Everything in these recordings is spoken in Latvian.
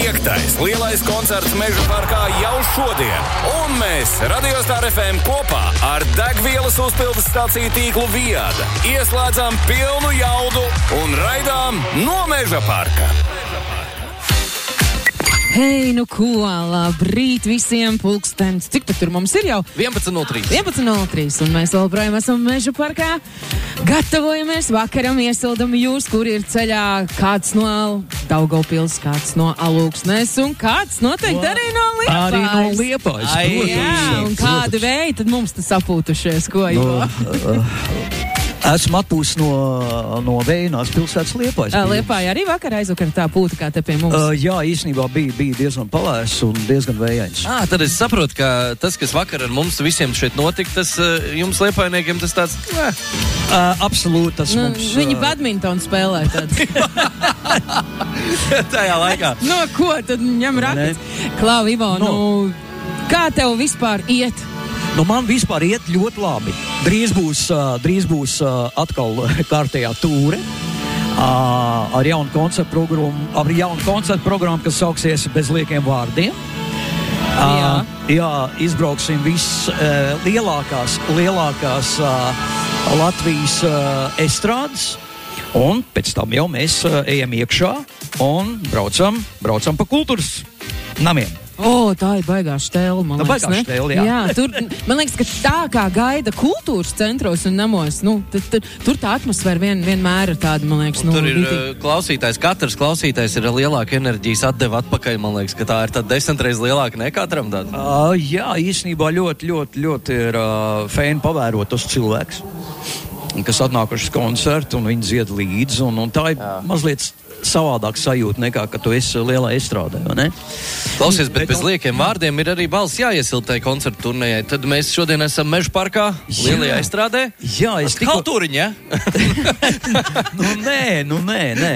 5. lielais koncerts Meža parkā jau šodien. Un mēs, Radio Star FM kopā ar degvielas uzpildes staciju tīklu Viada, ieslēdzam pilnu jaudu un raidām no Meža parka. Hei, nu ko, labrīt visiem, pulkstens. Cik tad tur mums ir jau? 11:03. 11:03, un mēs vēl projām esam Meža parkā. Gatavojamies vakaram, iesildam jūs, kur ir ceļā kāds no Daugavpils, kāds no Alūksnes, un kāds noteikti arī no Liepājas. Arī no Liepājas, protams. Jā, un kādi vēji tad mums tas sapūtušies, ko jau? Esmu atpūs no Vējnās pilsētas Liepājas. Liepāja arī vakar aizvakar tā pūta, kā te pie mums. Jā, īstenībā bija diezgan palēs un diezgan vējains. Tad es saprotu, ka tas, kas vakar ar mums visiem šeit notika, tas jums liepājniekiem tas tāds... Absolūti, tas mums... Viņi badmintonu spēlē tad. Tajā laikā. No ko tad ņem rakets? Klau, Ivo, kā tev vispār iet? Man vispār iet ļoti labi. Drīz būs atkal kārtējā tūre ar jaunu koncertu programmu, kas sauksies Bez liekiem vārdiem. Jā, izbrauksim lielākās Latvijas estrādes, un pēc tam jau mēs ejam iekšā un braucam pa kultūras namiem. Tā ir baigā štēle, man liekas, ne? Štēle, jā. Tur, man liekas, ka tā kā gaida kultūras centros un namos, tur tā atmosfēra vienmēr ir tāda, man liekas, tur ir klausītājs, katrs klausītājs ir lielāka enerģijas atdeva atpakaļ, man liekas, ka tā ir tad 10 reizes lielāka ne katram tāda. Jā, īstenībā ļoti ir fēni pavērot tos cilvēks, kas atnākuši uz koncertu, un viņi dzied līdzi, un tā ir mazliet savādāk sajūta nekā, ka tu esi lielā estrādē, vai ne? Klausies, bet bez liekiem vārdiem ir arī balss jāiesilda tai koncertu turnējai. Tad mēs šodien esam Meža parkā, lielajā estrādē. Jā, es tikko... Haltūriņa, ja? Nē.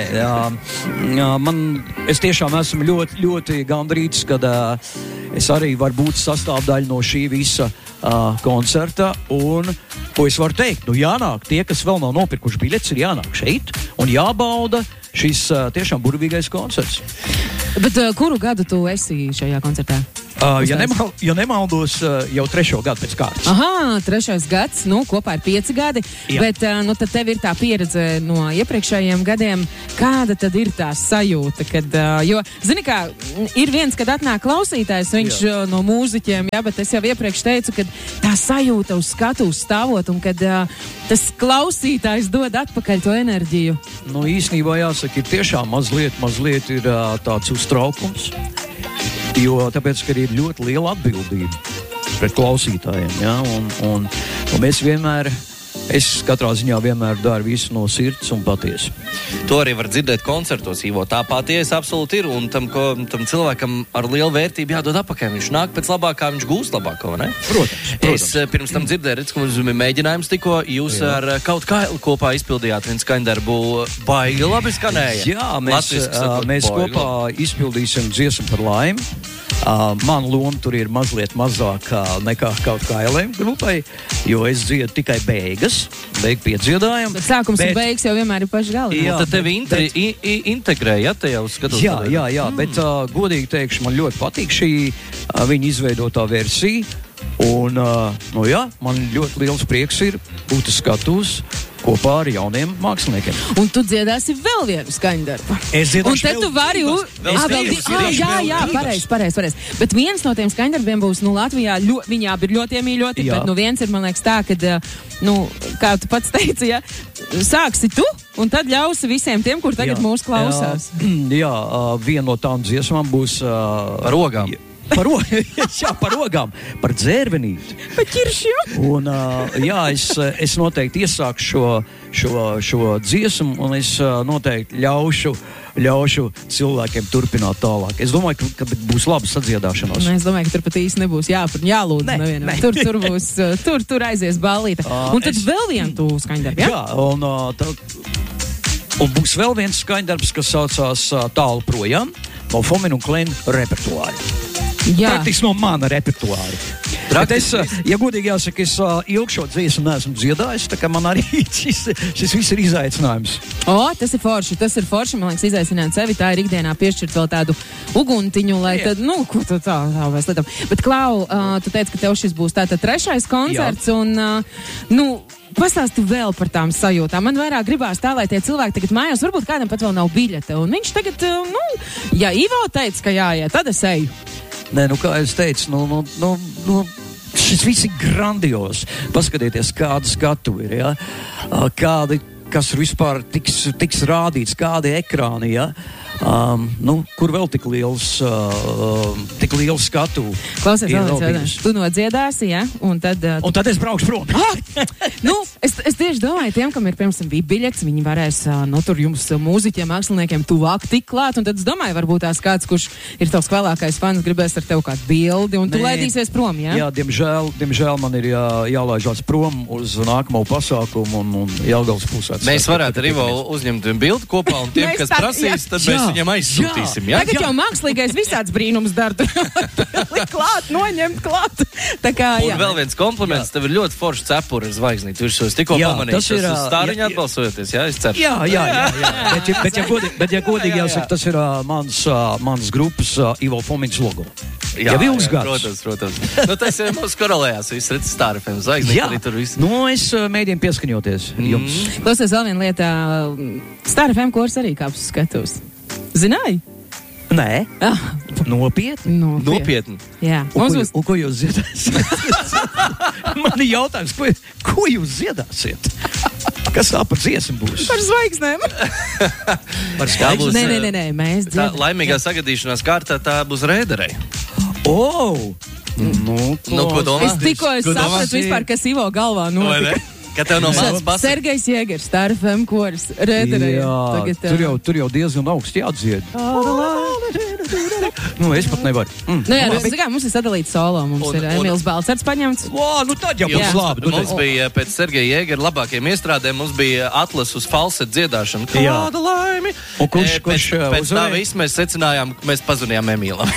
Es tiešām esmu ļoti gandrīts, kad es arī varu būt sastāvdaļa no šī visa koncerta, un ko es varu teikt? Jānāk, tie, kas vēl nav nopirkuši biļetes, ir jānāk šeit un jābauda šis tiešām burvīgais koncerts. Bet kuru gadu tu esi šajā koncertā? Ja nemaldos, jau 3. gadu pēc kārtas. 3. gads, kopā ir 5 gadi, jā. Bet tad tev ir tā pieredze no iepriekšējiem gadiem. Kāda tad ir tā sajūta? Jo, zini kā, ir viens, kad atnāk klausītājs, viņš no mūziķiem, bet es jau iepriekš teicu, ka tā sajūta uz skatuves stāvot un kad tas klausītājs dod atpakaļ to enerģiju. Īstenībā jāsaka, ir tiešām mazliet ir tāds uztraukums. Jo tāpēc, ka ir ļoti liela atbildība pret klausītājiem, ja? Un mēs es katrā ziņā vienmēr daru visu no sirds un patiesi. To arī var dzirdēt koncertos, Ivo. Tā patiesi absolūti ir, un tam cilvēkam ar lielu vērtību jādod apakaļ. Viņš nāk pēc labākā, viņš gūst labāko, ne? Protams. Es pirms tam dzirdēju, ka mums bija mēģinājums tikko, jūs ar Kaut Kailu kopā izpildījāt viens skaņdarbu, baigi labi skanēja. Jā, mēs kopā izpildīsim dziesmu par laimi. Man loma tur ir mazliet mazākā nekā Kaut Kailiem grupai, jo es dziedu tikai beigu piedziedājumu. Bet sākums un beigas jau vienmēr ir paši gali. Jā, tad tevi integrēja, te jau skatos. Jā, bet godīgi teikšu, man ļoti patīk šī viņa izveidotā versija. Un, man ļoti liels prieks ir būt uz skatuves kopā ar jauniem māksliniekiem. Un tu dziedāsi vēl vienu skaņdarbu. Es dziedāšu un te tu vari... Jā, pareizi. Bet viens no tiem skaņdarbiem būs, Latvijā, viņi abi ir ļoti iemīļoti, bet viens ir, man liekas, tā, kad, kā tu pats teici, ja, sāksi tu, un tad ļausi visiem tiem, kur tagad mūs klausās. Jā, viena no tām dziesmām būs... Par ogām. Par ogām, par dzērvenīti. Par ķiršiem. Un, es noteikti iesākšu šo dziesmu, un es noteikti ļaušu cilvēkiem turpināt tālāk. Es domāju, ka būs laba sadziedāšanās. Es domāju, ka tur pat īsti nebūs jālūdz nevienam. Tur būs, tur aizies ballīte. Un tad vēl vienu tu skaņdarbu, ja? Jā, un būs vēl viens skaņdarbs, kas saucās Tālu projām, no Fomina un Klēna repertuāra. Jā. Praktiski no mana repertuāra. Bet es, ja godīgi jāsaka, es ilgšo dziesmu neesmu dziedājis, tā kā man arī šis viss ir izaicinājums. Tas ir forši, man liekas, izaicināt sevi, tā ir ikdienā piešķirt vēl tādu uguntiņu, lai tad, ko tu tā vairs lietam. Bet, Klau, tu teici, ka tev šis būs tātad 3. koncerts, un, pastāsti vēl par tām sajūtām. Man vairāk gribās tā, lai tie cilvēki tagad mājās, varbūt kādam pat vēl nav biļete. Un viņš tagad, ja Ivo teica, ka jāiet, tad es eju. Nē, kā es teicu, šis viss ir grandios. Paskatieties, kāda skatu ir, ja? Kādi, kas ir vispār tiks rādīts, kādi ekrāni, ja? Kur vēl tik liels skatu? Klausies, vēl tu nodziedāsi, ja? Un tad es braukšu prom. Es tieši domāju, tiem, kam ir, piemēram, bija biļets, viņi varēs, tur jums mūziķiem, māksliniekiem tuvāk tik klāt, un tad es domāju, varbūt tās kāds, kurš ir tavs vēlākais fans, gribēs ar tev kādu bildi, un tu laidīsies prom, ja? Jā, diemžēl man ir jālaižās prom uz nākamo pasākumu un Jelgavas pusē. Mēs varētu ar Ivo uzņemt bildi kopā, un tiem, kas prasīs, tad mēs viņam aizsūtīsim. Jā. Tagad jau mākslīgais visāds brīnums dara. Likt klāt, noņemt klāt. Tā kā, jā. Un vēl viens kompliments, tev ir ļoti forši cepura ar zvaigznīti. Viņš šos tikko pamanījuši. Tas ir uz Stāriņu atbalsojoties, jā, es ceru. Jā. Bet ja godīgi jāsaka, tas ir mans grupas Ivo Fomiņš logo. Jā, ilgs gads. Protams. Tas ir mūsu korolējās, viss redz Star FM zvaigznīti, arī tur viss. Es mēģinu pieskaņoties jums. Klausies, vēl viena lieta. Star FM kors arī kāps uz skatuves. Zināji? Nē. Nopietni. Jā. Un ko jūs dziedāsiet? Man ir jautājums, ko jūs dziedāsiet? Kas tā par dziesmu būs? Par zvaigznēm. Par zvaigznēm? Nē, mēs dziedam. Tā laimīgā sagadīšanās kārtā tā būs Rēderei. Ko domā? Es tikko sapratu vispār, kas Ivo galvā notika. Ka tev no malas pasaka. Sergejs Jēgers, Star FM koris, Rēderei. Jā, tur jau diezgan augsti jādzied. Es pat nevaru. Mums ir sadalīts solo, mums ir Emīls Balcerts paņemts. Tad jau būs labi. Mums bija pēc Sergeja Jēgera labākajiem iestrādēm, mums bija atlas uz falset dziedāšanu. Kāda laimi! Un kurš pēc tā viss mēs secinājām, mēs pazvanījām Emīlam.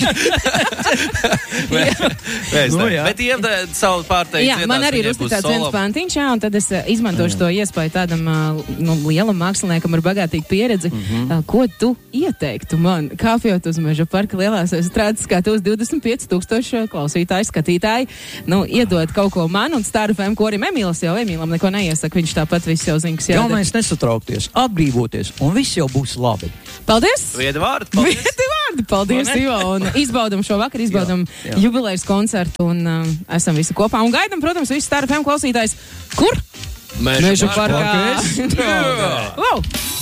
Bet savu pārteikt dziedās. Man arī ir uzticēts viens pantiņš, un tad es izmantošu to iespēju tādam lielam māksliniekam ar bagātīgu pieredzi. Ko tu ieteiktu man, kāpjot uz Meža parka lielās estrādes skatos 25,000 klausītāju, skatītāji, iedod kaut ko man un Star FM korim. Emīlam neko neiesaka, viņš tāpat viss jau zina, kas jādara. Galvenais nesatraukties, atbrīvoties, un viss jau būs labi. Paldies! Viedi vārdi! Paldies, Ivo! Un izbaudam šo vakaru, izbaudam jubilejas koncertu, un esam visi kopā. Un gaidam, protams, visu Star FM klausītājs. Kur? Meža parkā. Wow!